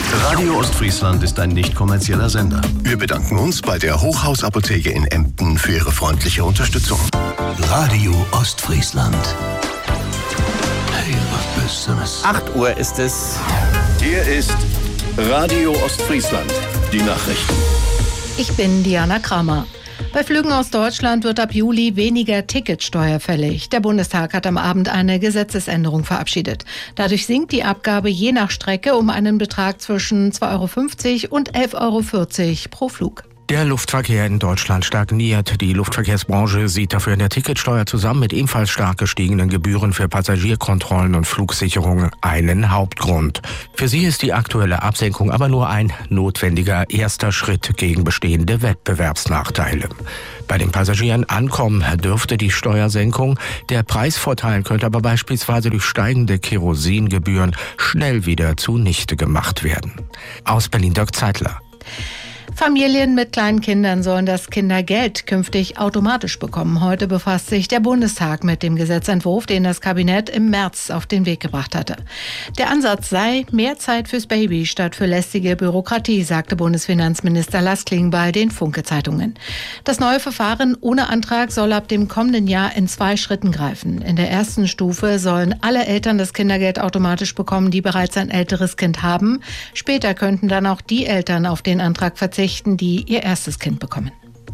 Radio Ostfriesland ist ein nicht kommerzieller Sender. Wir bedanken uns bei der Hochhausapotheke in Emden für ihre freundliche Unterstützung. Radio Ostfriesland. Hey, was bist du das? 8 Uhr ist es. Hier ist Radio Ostfriesland. Die Nachrichten. Ich bin Diana Kramer. Bei Flügen aus Deutschland wird ab Juli weniger Ticketsteuer fällig. Der Bundestag hat am Abend eine Gesetzesänderung verabschiedet. Dadurch sinkt die Abgabe je nach Strecke um einen Betrag zwischen 2,50 € und 11,40 € pro Flug. Der Luftverkehr in Deutschland stagniert. Die Luftverkehrsbranche sieht dafür in der Ticketsteuer zusammen mit ebenfalls stark gestiegenen Gebühren für Passagierkontrollen und Flugsicherungen einen Hauptgrund. Für sie ist die aktuelle Absenkung aber nur ein notwendiger erster Schritt gegen bestehende Wettbewerbsnachteile. Bei den Passagieren ankommen dürfte die Steuersenkung. Der Preisvorteil könnte aber beispielsweise durch steigende Kerosingebühren schnell wieder zunichte gemacht werden. Aus Berlin Dirk Zeitler. Familien mit kleinen Kindern sollen das Kindergeld künftig automatisch bekommen. Heute befasst sich der Bundestag mit dem Gesetzentwurf, den das Kabinett im März auf den Weg gebracht hatte. Der Ansatz sei mehr Zeit fürs Baby statt für lästige Bürokratie, sagte Bundesfinanzminister Lars Klingbeil den Funke-Zeitungen. Das neue Verfahren ohne Antrag soll ab dem kommenden Jahr in 2 Schritten greifen. In der ersten Stufe sollen alle Eltern das Kindergeld automatisch bekommen, die bereits ein älteres Kind haben. Später könnten dann auch die Eltern auf den Antrag verzichten, die ihr erstes Kind bekommen.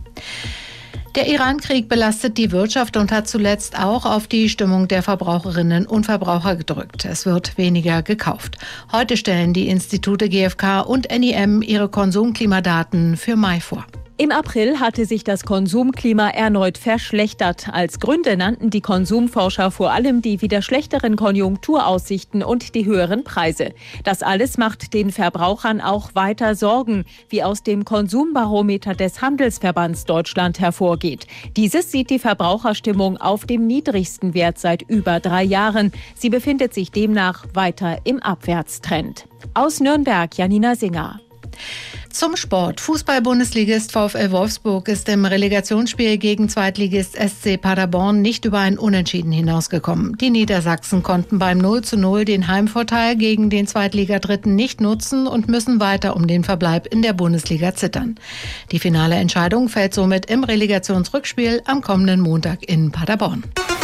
Der Iran-Krieg belastet die Wirtschaft und hat zuletzt auch auf die Stimmung der Verbraucherinnen und Verbraucher gedrückt. Es wird weniger gekauft. Heute stellen die Institute GfK und NIM ihre Konsumklimadaten für Mai vor. Im April hatte sich das Konsumklima erneut verschlechtert. Als Gründe nannten die Konsumforscher vor allem die wieder schlechteren Konjunkturaussichten und die höheren Preise. Das alles macht den Verbrauchern auch weiter Sorgen, wie aus dem Konsumbarometer des Handelsverbands Deutschland hervorgeht. Dieses sieht die Verbraucherstimmung auf dem niedrigsten Wert seit über 3 Jahren. Sie befindet sich demnach weiter im Abwärtstrend. Aus Nürnberg, Janina Singer. Zum Sport. Fußball-Bundesligist VfL Wolfsburg ist im Relegationsspiel gegen Zweitligist SC Paderborn nicht über ein Unentschieden hinausgekommen. Die Niedersachsen konnten beim 0:0 den Heimvorteil gegen den Zweitligadritten nicht nutzen und müssen weiter um den Verbleib in der Bundesliga zittern. Die finale Entscheidung fällt somit im Relegationsrückspiel am kommenden Montag in Paderborn.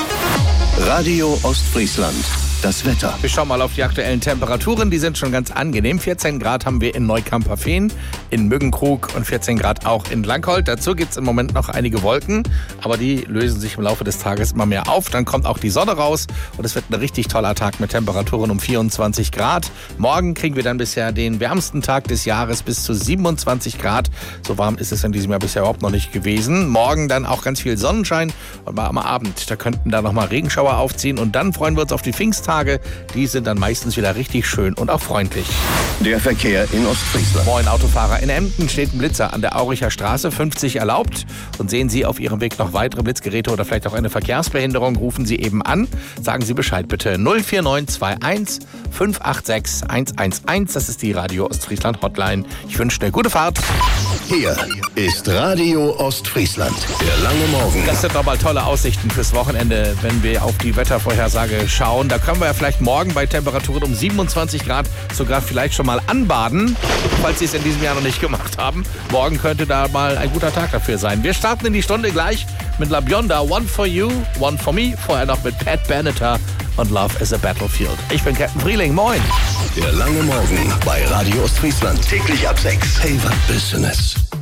Radio Ostfriesland. Das Wetter. Wir schauen mal auf die aktuellen Temperaturen. Die sind schon ganz angenehm. 14 Grad haben wir in Neukamperfehn, in Müggenkrug und 14 Grad auch in Langholt. Dazu gibt es im Moment noch einige Wolken, aber die lösen sich im Laufe des Tages immer mehr auf. Dann kommt auch die Sonne raus und es wird ein richtig toller Tag mit Temperaturen um 24 Grad. Morgen kriegen wir dann bisher den wärmsten Tag des Jahres bis zu 27 Grad. So warm ist es in diesem Jahr bisher überhaupt noch nicht gewesen. Morgen dann auch ganz viel Sonnenschein und am Abend, da könnten da nochmal Regenschauer aufziehen und dann freuen wir uns auf die Pfingsttage. Die sind dann meistens wieder richtig schön und auch freundlich. Der Verkehr in Ostfriesland. Moin Autofahrer, in Emden steht ein Blitzer an der Auricher Straße, 50 erlaubt. Und sehen Sie auf Ihrem Weg noch weitere Blitzgeräte oder vielleicht auch eine Verkehrsbehinderung, rufen Sie eben an. Sagen Sie Bescheid bitte. 04921 586 111. Das ist die Radio Ostfriesland Hotline. Ich wünsche eine gute Fahrt. Hier ist Radio Ostfriesland. Der lange Morgen. Das sind nochmal tolle Aussichten fürs Wochenende, wenn wir auf die Wettervorhersage schauen. Da können wir ja vielleicht morgen bei Temperaturen um 27 Grad sogar vielleicht schon mal anbaden, falls Sie es in diesem Jahr noch nicht gemacht haben. Morgen könnte da mal ein guter Tag dafür sein. Wir starten in die Stunde gleich mit La Bionda, One for You, One for Me. Vorher noch mit Pat Benatar und Love is a Battlefield. Ich bin Captain Frieling, moin. Der lange Morgen bei Radio Ostfriesland. Täglich ab 6. Hey, was Business.